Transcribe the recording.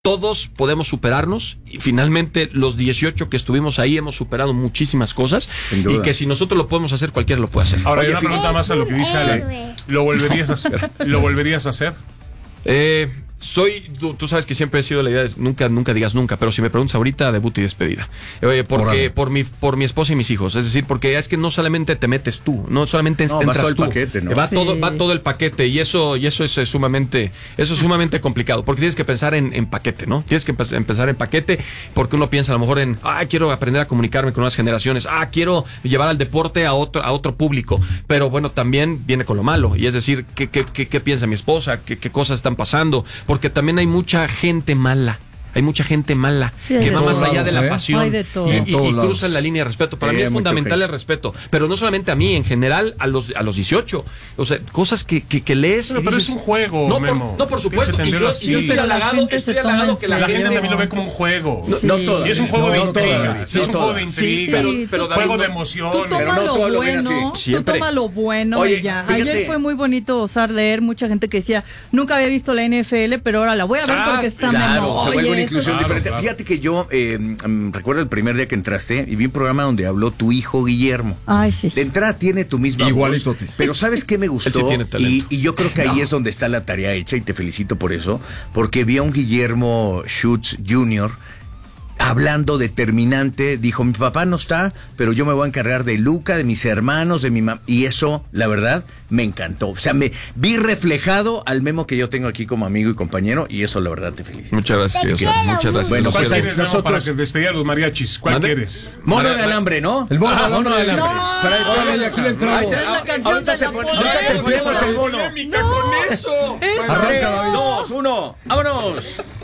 todos podemos superarnos y finalmente los 18 que estuvimos ahí hemos superado muchísimas cosas y que si nosotros lo podemos hacer, cualquiera lo puede hacer. Ahora, hay una pregunta más a lo que dice Ale. ¿Lo volverías a hacer? ¿Lo volverías a hacer? Tú sabes que siempre he sido la idea de nunca digas nunca, pero si me preguntas ahorita, debut y despedida. Porque por mi esposa y mis hijos, es decir, porque es que no solamente te metes tú, no solamente entras todo el tú, paquete, ¿no? va todo el paquete y eso es sumamente complicado, porque tienes que pensar en paquete, ¿no? Tienes que empezar en paquete porque uno piensa a lo mejor en, quiero aprender a comunicarme con nuevas generaciones, quiero llevar al deporte a otro público, pero bueno, también viene con lo malo, y es decir, ¿qué piensa mi esposa? ¿Qué cosas están pasando? Porque también hay mucha gente mala. Hay mucha gente mala que va más allá de la pasión y cruzan la línea de respeto. Para mí es fundamental el respeto, pero no solamente a mí, en general a los 18. O sea, cosas que lees. Pero dices, es un juego, Memo. No, por supuesto. Y yo estoy halagado que la gente también lo ve como un juego. No todo. Y es un juego de intriga. Es un juego de intriga. Pero juego de emoción. Tú toma lo bueno y ya. Ayer fue muy bonito leer mucha gente que decía, nunca había visto la NFL, pero ahora la voy a ver porque está Memo. Inclusión diferente. Fíjate que yo recuerdo el primer día que entraste y vi un programa donde habló tu hijo Guillermo. Ay, sí. De entrada tiene tu misma igualito voz, pero ¿sabes qué me gustó? Él sí tiene talento. Y yo creo que ahí es donde está la tarea hecha y te felicito por eso, porque vi a un Guillermo Schutz Jr. hablando determinante, dijo, mi papá no está, pero yo me voy a encargar de Luca, de mis hermanos, de mi mamá, y eso, la verdad, me encantó. O sea, me vi reflejado al Memo que yo tengo aquí como amigo y compañero, y eso, la verdad, te felicito. Muchas gracias, muchas gracias. Bueno, ¿cuál quieres, nosotros para que despedir a los mariachis? ¿Cuál quieres? Mono de alambre, ¿no? El mono de alambre. No. Pero aquí le entramos. Es la canción de la ponemos el mono. ¡Con eso! Arranca, David. 2, 1, ¡vámonos!